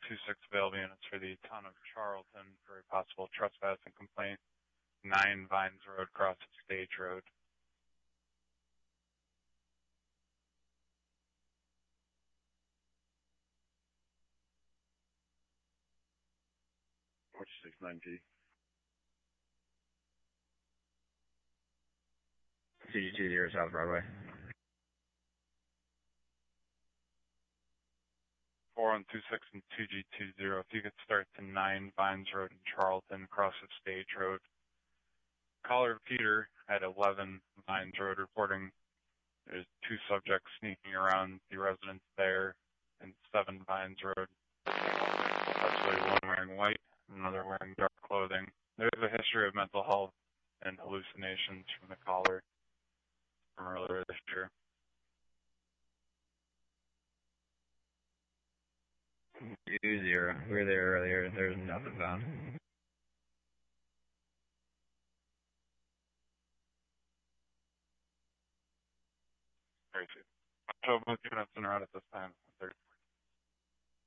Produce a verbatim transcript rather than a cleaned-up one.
two six available units for the town of Charlton for a possible trespassing complaint. nine Vines Road, cross of Stage Road. four two six nine P. C G two zero South Broadway. four one two six and two G two zero. If you could start to nine Vines Road in Charlton, cross of Stage Road. Caller Peter at eleven Vines Road reporting there's two subjects sneaking around the residence there in seven Vines Road. Actually, one wearing white, another wearing dark clothing. There's a history of mental health and hallucinations from the caller from earlier this year. Two zero. We were there earlier. There's nothing found. Very good. So most units in route at this time.